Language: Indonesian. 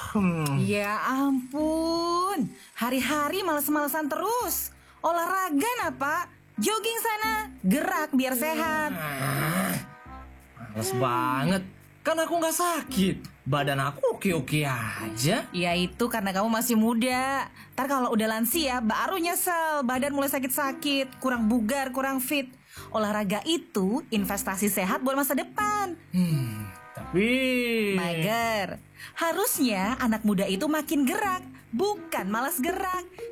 Ya ampun, hari-hari males-malesan terus. Olahraga nah Pak, jogging sana, gerak biar sehat. Males banget. Kan aku nggak sakit. Badan aku oke-oke aja. Ya itu karena kamu masih muda. Ntar kalau udah lansia baru nyesel, badan mulai sakit-sakit, kurang bugar, kurang fit. Olahraga itu investasi sehat buat masa depan. Tapi... Mager, harusnya anak muda itu makin gerak, bukan malas gerak.